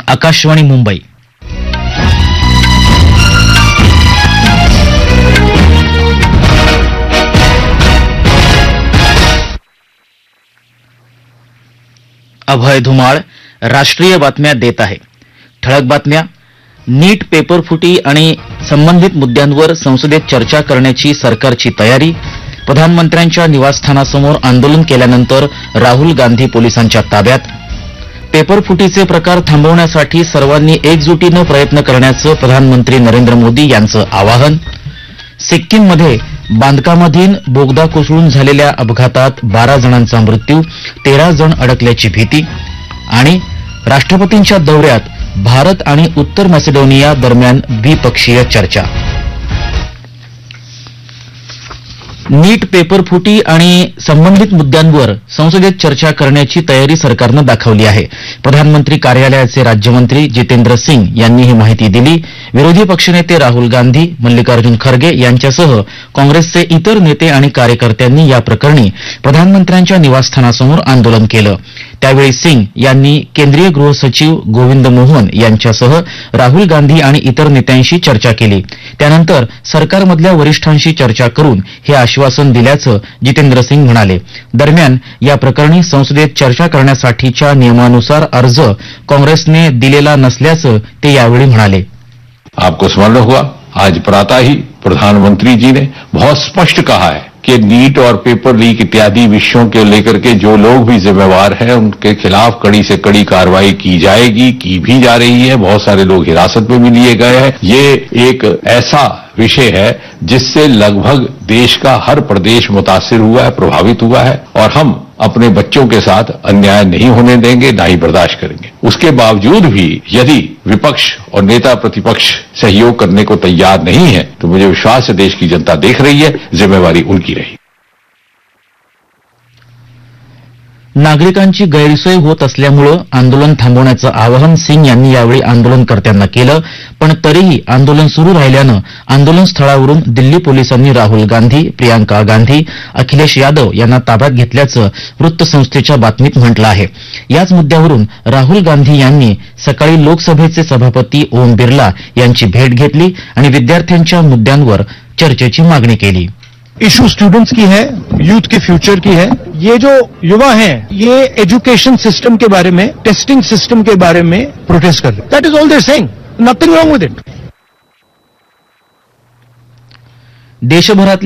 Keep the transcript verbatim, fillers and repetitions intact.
आकाशवाणी मुंबई. अभय धुमाळ राष्ट्रीय बातम्या देत आहे. ठळक बातम्या. नीट पेपर फुटी आणि संबंधित मुद्द्यांवर संसदेत चर्चा करण्याची सरकारची तयारी. प्रधानमंत्र्यांच्या निवासस्थानासमोर आंदोलन केल्यानंतर राहुल गांधी पोलिसांच्या ताब्यात. पेपर फुटीचे प्रकार थांबवण्यासाठी सर्वांनी एकजुटीनं प्रयत्न करण्याचं प्रधानमंत्री नरेंद्र मोदी यांचं आवाहन. सिक्कीममध्ये बांधकामाधीन बोगदा कोसळून झालेल्या अपघातात बारा जणांचा मृत्यू, तेरा जण अडकल्याची भीती. आणि राष्ट्रपतींच्या दौऱ्यात भारत आणि उत्तर मॅसेडोनिया दरम्यान द्विपक्षीय चर्चा. नीट पेपर फुटी आणि संबंधित मुद्द्यांवर संसदेत चर्चा करण्याची तयारी सरकारनं दाखवली आहे. प्रधानमंत्री कार्यालयाचे राज्यमंत्री जितेंद्र सिंग यांनी ही माहिती दिली. विरोधी पक्षनेते राहुल गांधी, मल्लिकार्जुन खरगे यांच्यासह काँग्रेसचे इतर नेते आणि कार्यकर्त्यांनी या प्रकरणी प्रधानमंत्र्यांच्या निवासस्थानासमोर आंदोलन केलं. त्यावेळी सिंग यांनी केंद्रीय गृह सचिव गोविंद मोहन यांच्यासह राहुल गांधी आणि इतर नेत्यांशी चर्चा केली. त्यानंतर सरकारमधल्या वरिष्ठांशी चर्चा करून हे आश्वासन दिल्याचं जितेंद्र सिंग म्हणाले. दरम्यान या प्रकरणी संसदेत चर्चा करण्यासाठीच्या नियमानुसार अर्ज काँग्रेसने दिलेला नसल्याचं ते यावेळी म्हणाले. आपको स्मरण हुआ, आज प्रातः ही प्रधानमंत्री जी ने बहुत स्पष्ट कहा है कि नीट और पेपर लीक इत्यादि विषयों के लेकर के जो लोग भी जिम्मेवार हैं उनके खिलाफ कड़ी से कड़ी कार्रवाई की जाएगी, की भी जा रही है. बहुत सारे लोग हिरासत में भी लिए गए हैं. ये एक ऐसा विषय है जिससे लगभग देश का हर प्रदेश मुतासिर हुआ है, प्रभावित हुआ है और हम अपने बच्चों के साथ अन्याय नहीं होने देंगे, ना ही बर्दाश्त करेंगे. उसके बावजूद भी यदि विपक्ष और नेता प्रतिपक्ष सहयोग करने को तैयार नहीं है तो मुझे विश्वास है देश की जनता देख रही है, जिम्मेवारी उनकी रही. नागरिकांची गैरसोय होत असल्यामुळं आंदोलन थांबवण्याचं आवाहन सिंग यांनी यावेळी आंदोलनकर्त्यांना केलं. पण तरीही आंदोलन सुरू राहिल्यानं आंदोलन स्थळावरून दिल्ली पोलिसांनी राहुल गांधी, प्रियांका गांधी, अखिलेश यादव यांना ताब्यात घेतल्याचं वृत्तसंस्थेच्या बातमीत म्हटलं आहे. याच मुद्द्यावरून राहुल गांधी यांनी सकाळी लोकसभेचे सभापती ओम बिर्ला यांची भेट घेतली आणि विद्यार्थ्यांच्या मुद्द्यांवर चर्चेची मागणी केली. इशू स्टूडेंट्स की है, यूथ के फ्यूचर की है. ये जो युवा हैं, ये एजुकेशन सिस्टम के बारे में, टेस्टिंग सिस्टम के बारे में प्रोटेस्ट कर रहे. That is all they are saying. Nothing wrong विद इट. देशभरातले